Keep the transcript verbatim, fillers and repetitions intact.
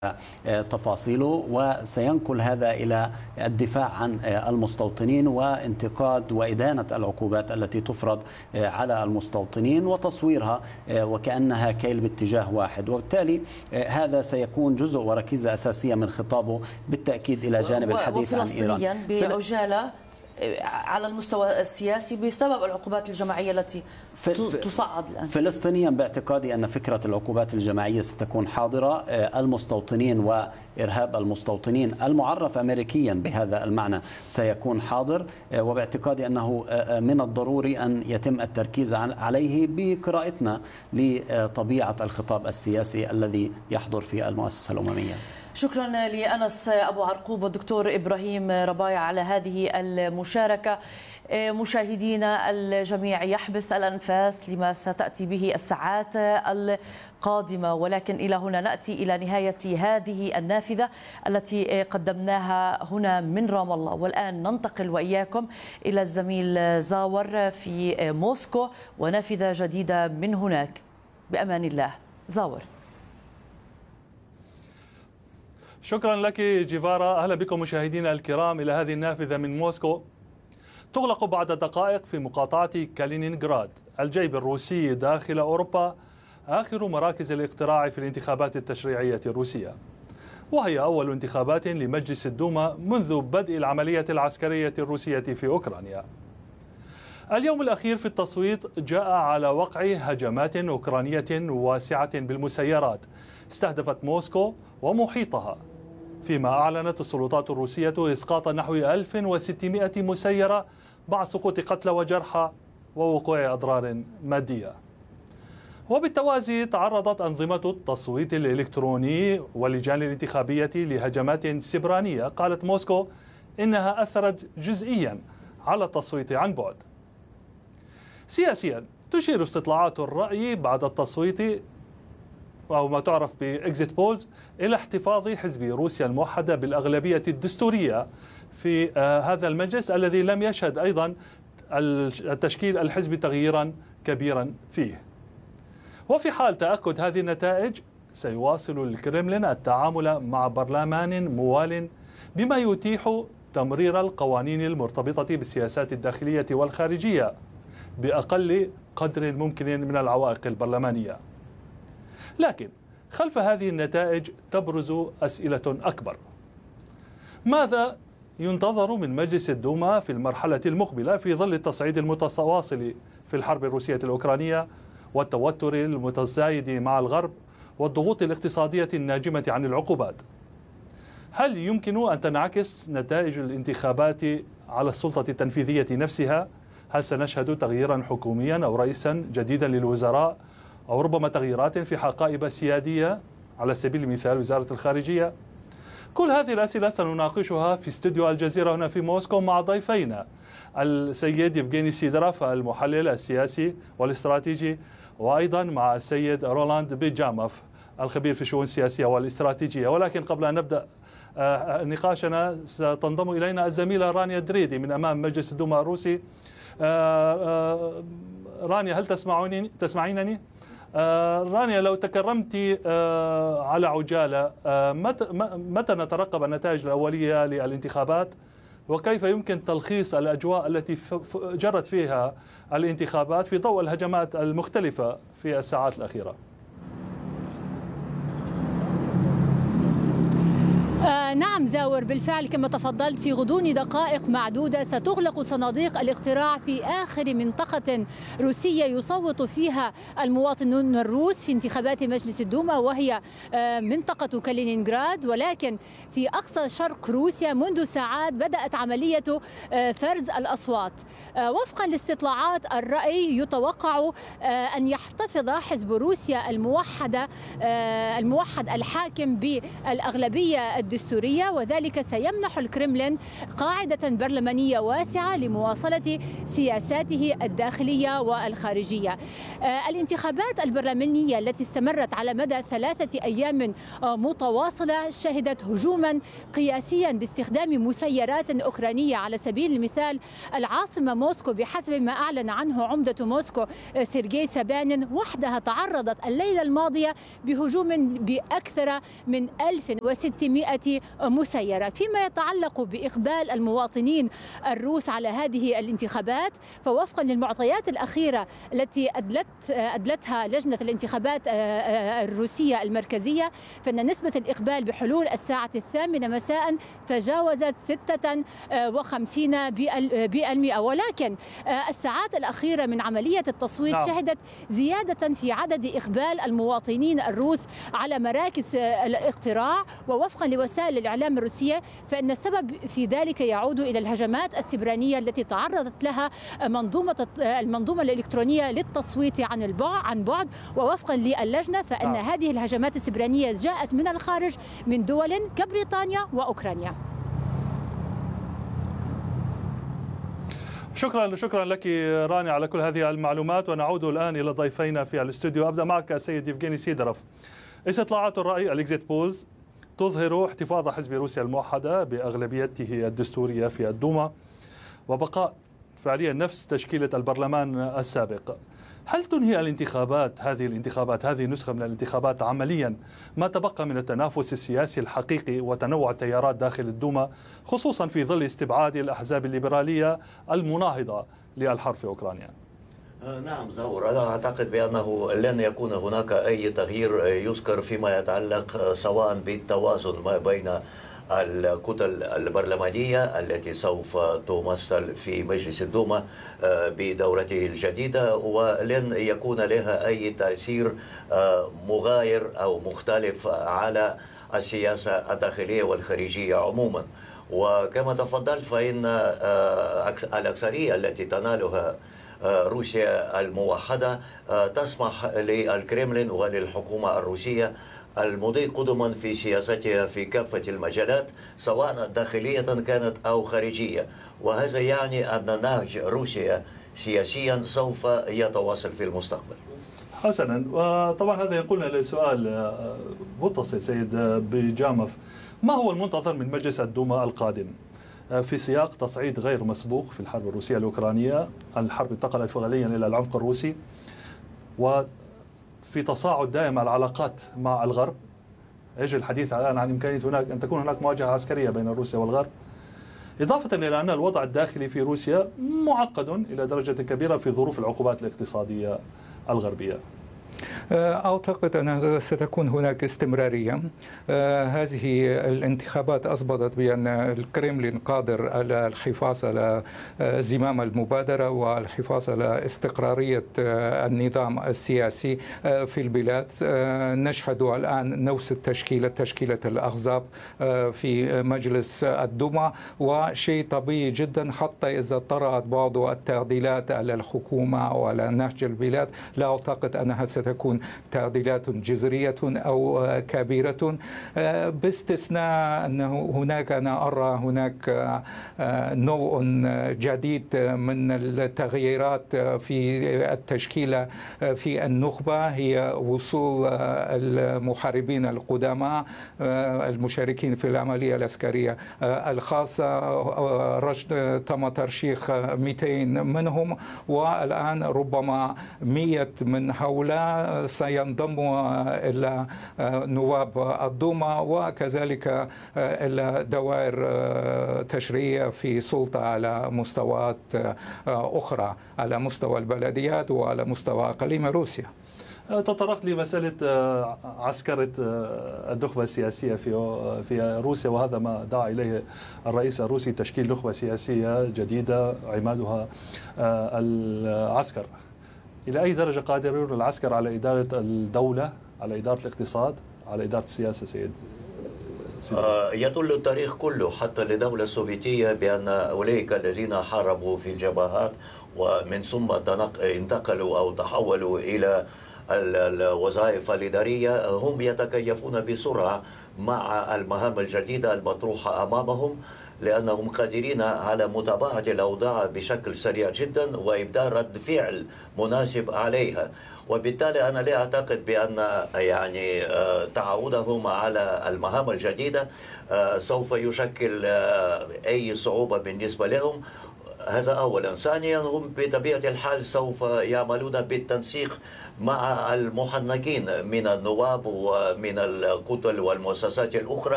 تفاصيله، وسينقل هذا إلى الدفاع عن المستوطنين وانتقاد وإدانة العقوبات التي تفرض على المستوطنين وتصويرها وكأنها كيل باتجاه واحد. وبالتالي هذا سيكون جزء وركيزة أساسية من خطابه بالتأكيد إلى جانب الحديث عن إيران بعجالة على المستوى السياسي بسبب العقوبات الجماعية التي تصعد الآن. فلسطينيا باعتقادي أن فكرة العقوبات الجماعية ستكون حاضرة. المستوطنين وإرهاب المستوطنين المعرف أمريكيا بهذا المعنى سيكون حاضر، وباعتقادي أنه من الضروري أن يتم التركيز عليه بقراءتنا لطبيعة الخطاب السياسي الذي يحضر في المؤسسة الأممية. شكرا لأنس أبو عرقوب والدكتور إبراهيم ربايع على هذه المشاركة. مشاهدينا الجميع يحبس الأنفاس لما ستأتي به الساعات القادمة، ولكن إلى هنا نأتي إلى نهاية هذه النافذة التي قدمناها هنا من رام الله. والآن ننتقل وإياكم إلى الزميل زاور في موسكو ونافذة جديدة من هناك. بأمان الله زاور. شكرا لك جيفارا. أهلا بكم مشاهدينا الكرام إلى هذه النافذة من موسكو. تغلق بعد دقائق في مقاطعة كالينينغراد الجيب الروسي داخل أوروبا آخر مراكز الاقتراع في الانتخابات التشريعية الروسية، وهي أول انتخابات لمجلس الدوما منذ بدء العملية العسكرية الروسية في أوكرانيا. اليوم الأخير في التصويت جاء على وقع هجمات أوكرانية واسعة بالمسيرات استهدفت موسكو ومحيطها، فيما أعلنت السلطات الروسية إسقاط نحو ألف وستمائة مسيرة مع سقوط قتلى وجرحى ووقوع أضرار مادية. وبالتوازي تعرضت أنظمة التصويت الإلكتروني واللجان الانتخابية لهجمات سبرانية قالت موسكو إنها أثرت جزئيا على التصويت عن بعد. سياسيا تشير استطلاعات الرأي بعد التصويت أو ما تعرف بإكزيت بولز إلى احتفاظ حزب روسيا الموحدة بالأغلبية الدستورية في هذا المجلس الذي لم يشهد أيضا التشكيل الحزبي تغييرا كبيرا فيه. وفي حال تأكد هذه النتائج سيواصل الكرملين التعامل مع برلمان موال بما يتيح تمرير القوانين المرتبطة بالسياسات الداخلية والخارجية بأقل قدر ممكن من العوائق البرلمانية. لكن خلف هذه النتائج تبرز أسئلة أكبر. ماذا ينتظر من مجلس الدوما في المرحلة المقبلة في ظل التصعيد المتواصل في الحرب الروسية الأوكرانية والتوتر المتزايد مع الغرب والضغوط الاقتصادية الناجمة عن العقوبات؟ هل يمكن أن تنعكس نتائج الانتخابات على السلطة التنفيذية نفسها؟ هل سنشهد تغييرا حكوميا أو رئيسا جديدا للوزراء أو ربما تغييرات في حقائب سيادية على سبيل المثال وزارة الخارجية؟ كل هذه الأسئلة سنناقشها في استوديو الجزيرة هنا في موسكو مع ضيفينا السيد يفغيني سيدروف المحلل السياسي والاستراتيجي، وأيضا مع السيد رولاند بيجاموف الخبير في الشؤون السياسية والاستراتيجية. ولكن قبل أن نبدأ نقاشنا ستنضم إلينا الزميلة رانيا دريدي من أمام مجلس الدوما الروسي. رانيا هل تسمعوني تسمعينني؟ رانيا لو تكرمت على عجالة، متى نترقب النتائج الأولية للانتخابات وكيف يمكن تلخيص الأجواء التي جرت فيها الانتخابات في ضوء الهجمات المختلفة في الساعات الأخيرة؟ آه نعم زاور، بالفعل كما تفضلت في غضون دقائق معدودة ستغلق صناديق الاقتراع في آخر منطقة روسية يصوت فيها المواطنون الروس في انتخابات مجلس الدوما، وهي آه منطقة كالينينغراد. ولكن في أقصى شرق روسيا منذ ساعات بدأت عملية آه فرز الأصوات. آه وفقا لاستطلاعات الرأي يتوقع آه أن يحتفظ حزب روسيا الموحدة آه الموحد الحاكم بالأغلبية الدستورية المركزية، وذلك سيمنح الكرملين قاعدة برلمانية واسعة لمواصلة سياساته الداخلية والخارجية. الانتخابات البرلمانية التي استمرت على مدى ثلاثة أيام متواصلة شهدت هجوما قياسيا باستخدام مسيرات أوكرانية. على سبيل المثال العاصمة موسكو بحسب ما أعلن عنه عمدة موسكو سيرجي سابانين وحدها تعرضت الليلة الماضية بهجوم بأكثر من ألف وستمائة مسيرة. فيما يتعلق بإقبال المواطنين الروس على هذه الانتخابات، فوفقا للمعطيات الأخيرة التي أدلت أدلتها لجنة الانتخابات الروسية المركزية، فإن نسبة الإقبال بحلول الساعة الثامنة مساء تجاوزت ستة وخمسين بالمئة، ولكن الساعات الأخيرة من عملية التصويت نعم. شهدت زيادة في عدد إقبال المواطنين الروس على مراكز الاقتراع. ووفقا لوسائل الإعلام الروسية فإن السبب في ذلك يعود إلى الهجمات السبرانية التي تعرضت لها منظومة المنظومة الإلكترونية للتصويت عن البعد عن بعد. ووفقا للجنة فإن نعم. هذه الهجمات السبرانية جاءت من الخارج من دول كبريطانيا وأوكرانيا. شكرا شكرا لك راني على كل هذه المعلومات. ونعود الآن إلى ضيفينا في الاستوديو. أبدأ معك السيد يفغيني سيدروف. استطلاعات الرأي الإكزيت بولز تظهر احتفاظ حزب روسيا الموحدة بأغلبيته الدستورية في الدوما وبقاء فعليا نفس تشكيلة البرلمان السابق. هل تنهي الانتخابات هذه الانتخابات هذه النسخة من الانتخابات عمليا ما تبقى من التنافس السياسي الحقيقي وتنوع التيارات داخل الدوما، خصوصا في ظل استبعاد الأحزاب الليبرالية المناهضة للحرب في أوكرانيا؟ نعم زور، أنا أعتقد بأنه لن يكون هناك أي تغيير يذكر فيما يتعلق سواء بالتوازن ما بين الكتل البرلمانية التي سوف تمثل في مجلس الدوما بدورته الجديدة، ولن يكون لها أي تأثير مغاير أو مختلف على السياسة الداخلية والخارجية عموما. وكما تفضلت فإن الأكثرية التي تنالها روسيا الموحدة تسمح للكرملين وللحكومة الروسية المضي قدما في سياستها في كافة المجالات سواء داخلية كانت أو خارجية، وهذا يعني أن نهج روسيا سياسيا سوف يتواصل في المستقبل. حسنا، وطبعا هذا ينقلنا لسؤال متصل سيد بجامف. ما هو المنتظر من مجلس الدوما القادم في سياق تصعيد غير مسبوق في الحرب الروسية الأوكرانية؟ الحرب انتقلت فعليا إلى العمق الروسي، وفي تصاعد دائم العلاقات مع الغرب. يجري الحديث الآن عن إمكانية هناك أن تكون هناك مواجهة عسكرية بين روسيا والغرب، إضافة إلى أن الوضع الداخلي في روسيا معقد إلى درجة كبيرة في ظروف العقوبات الاقتصادية الغربية. أعتقد أنها ستكون هناك استمرارية. هذه الانتخابات أثبتت بأن الكرملين قادر على الحفاظ على زمام المبادرة والحفاظ على استقرارية النظام السياسي في البلاد. نشهد الآن نفس التشكيلة تشكيلة الأحزاب في مجلس الدوما، وشيء طبيعي جدا حتى إذا طرأت بعض التعديلات على الحكومة وعلى نهج البلاد لا أعتقد أنها ستكون تعديلات جذرية أو كبيرة، باستثناء أنه هناك أنا أرى هناك نوع جديد من التغييرات في التشكيلة في النخبة، هي وصول المحاربين القدامى المشاركين في العملية العسكرية الخاصة. رشد تم ترشيح مئتين منهم، والآن ربما مئة من هؤلاء سينضموا إلى نواب الدوما وكذلك إلى دوائر تشريعية في سلطة على مستويات أخرى، على مستوى البلديات وعلى مستوى أقاليم روسيا. تطرقت لمسألة عسكرة النخبة السياسية في في روسيا، وهذا ما دعا إليه الرئيس الروسي، تشكيل نخبة سياسية جديدة عمادها العسكر. إلى أي درجة قادرون العسكر على إدارة الدولة، على إدارة الاقتصاد، على إدارة السياسة سيد؟ آه يدل التاريخ كله حتى للدولة السوفيتية بأن أولئك الذين حاربوا في الجبهات ومن ثم انتقلوا أو تحولوا إلى الوظائف الإدارية هم يتكيفون بسرعة مع المهام الجديدة المطروحة أمامهم، لأنهم قادرين على متابعة الأوضاع بشكل سريع جدا وإبداء رد فعل مناسب عليها. وبالتالي أنا لا أعتقد بأن يعني تعودهم على المهام الجديدة سوف يشكل أي صعوبة بالنسبة لهم. هذا أولا. ثانيا، هم بطبيعة الحال سوف يعملون بالتنسيق مع المحنكين من النواب ومن الكتل والمؤسسات الأخرى